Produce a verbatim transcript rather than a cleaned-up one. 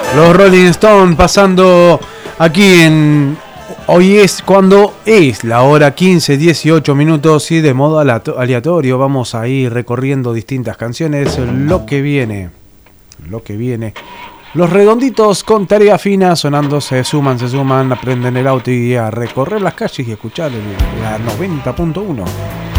Los Rolling Stones pasando aquí en... Hoy es cuando es la hora quince, dieciocho minutos y de modo aleatorio vamos a ir recorriendo distintas canciones. Lo que viene, lo que viene. Los Redonditos con Tarea Fina sonando, se suman, se suman, aprenden el auto y a recorrer las calles y escuchar el, la noventa punto uno.